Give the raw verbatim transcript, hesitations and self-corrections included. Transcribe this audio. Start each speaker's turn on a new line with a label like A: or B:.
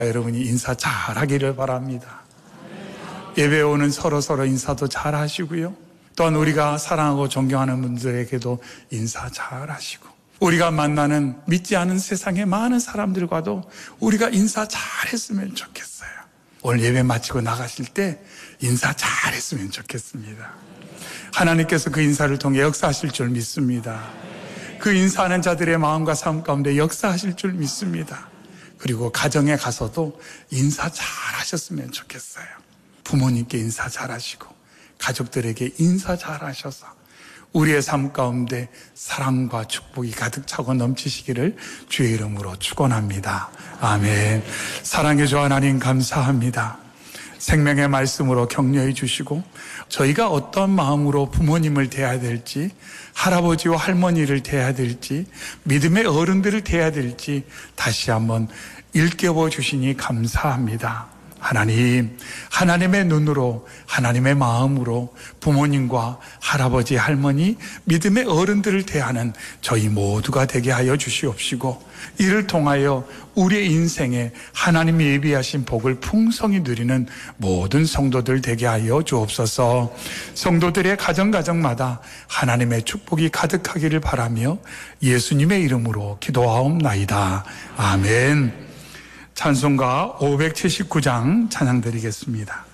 A: 여러분이 인사 잘하기를 바랍니다. 예배 오는 서로서로 인사도 잘 하시고요. 또한 우리가 사랑하고 존경하는 분들에게도 인사 잘 하시고, 우리가 만나는 믿지 않은 세상의 많은 사람들과도 우리가 인사 잘 했으면 좋겠어요. 오늘 예배 마치고 나가실 때 인사 잘 했으면 좋겠습니다. 하나님께서 그 인사를 통해 역사하실 줄 믿습니다. 그 인사하는 자들의 마음과 삶 가운데 역사하실 줄 믿습니다. 그리고 가정에 가서도 인사 잘 하셨으면 좋겠어요. 부모님께 인사 잘 하시고 가족들에게 인사 잘 하셔서 우리의 삶 가운데 사랑과 축복이 가득 차고 넘치시기를 주의 이름으로 축원합니다. 아멘. 사랑의 주 하나님 감사합니다. 생명의 말씀으로 격려해 주시고 저희가 어떤 마음으로 부모님을 대해야 될지, 할아버지와 할머니를 대해야 될지, 믿음의 어른들을 대해야 될지 다시 한번 일깨워 주시니 감사합니다. 하나님, 하나님의 눈으로, 하나님의 마음으로 부모님과 할아버지, 할머니, 믿음의 어른들을 대하는 저희 모두가 되게 하여 주시옵시고, 이를 통하여 우리의 인생에 하나님이 예비하신 복을 풍성히 누리는 모든 성도들 되게 하여 주옵소서. 성도들의 가정가정마다 하나님의 축복이 가득하기를 바라며 예수님의 이름으로 기도하옵나이다. 아멘. 찬송가 오백칠십구 장 찬양 드리겠습니다.